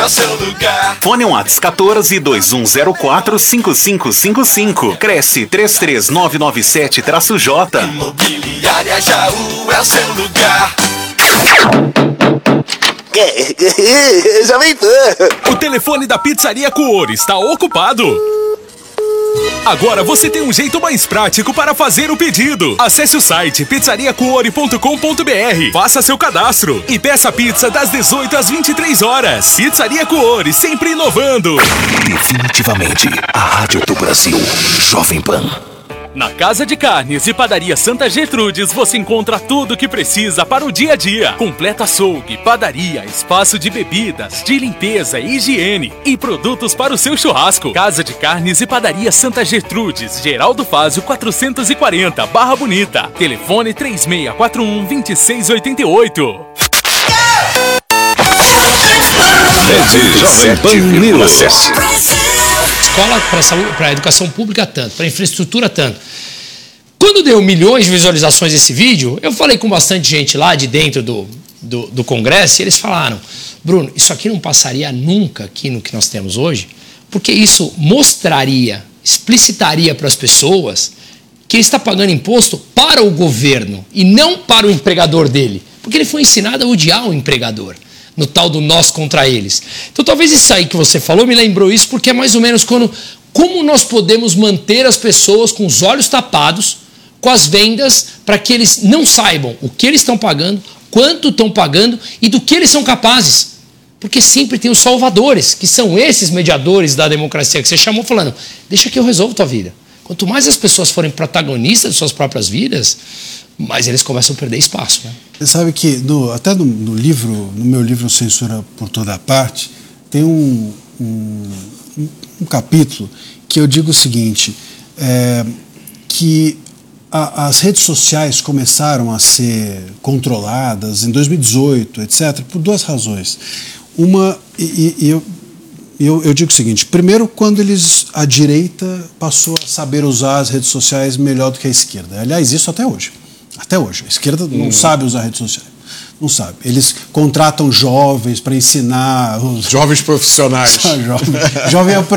seu lugar. Fone Whats 14-2104-5555. Cresce 33997-J. Imobiliária Jaú é o seu lugar. Jovem Pan. O telefone da Pizzaria Cuore está ocupado. Agora você tem um jeito mais prático para fazer o pedido. Acesse o site pizzariacuore.com.br, faça seu cadastro e peça pizza das 18 às 23 horas. Pizzaria Cuore, sempre inovando. Definitivamente a rádio do Brasil, Jovem Pan. Na Casa de Carnes e Padaria Santa Gertrudes você encontra tudo o que precisa para o dia a dia. Completo açougue, padaria, espaço de bebidas, de limpeza e higiene e produtos para o seu churrasco. Casa de Carnes e Padaria Santa Gertrudes, Geraldo Fázio 440, Barra Bonita. Telefone 3641-2688. Jovem Pan News. Escola para educação pública tanto, para infraestrutura tanto. Quando deu milhões de visualizações desse vídeo, eu falei com bastante gente lá de dentro do Congresso e eles falaram: Bruno, isso aqui não passaria nunca aqui no que nós temos hoje, porque isso mostraria, explicitaria para as pessoas que ele está pagando imposto para o governo e não para o empregador dele, porque ele foi ensinado a odiar o empregador, no tal do nós contra eles. Então talvez isso aí que você falou me lembrou isso, porque é mais ou menos como nós podemos manter as pessoas com os olhos tapados com as vendas para que eles não saibam o que eles estão pagando, quanto estão pagando e do que eles são capazes. Porque sempre tem os salvadores, que são esses mediadores da democracia que você chamou, falando: deixa que eu resolvo tua vida. Quanto mais as pessoas forem protagonistas de suas próprias vidas, mais eles começam a perder espaço, né? Você sabe que até no meu livro Censura por Toda Parte, tem um capítulo que eu digo o seguinte, que as redes sociais começaram a ser controladas em 2018, etc., por duas razões. Uma, eu digo o seguinte: primeiro, quando a direita passou a saber usar as redes sociais melhor do que a esquerda. Aliás, isso até hoje. Até hoje. A esquerda não sabe usar redes sociais. Não sabe. Eles contratam jovens para ensinar. Jovens profissionais. Jovem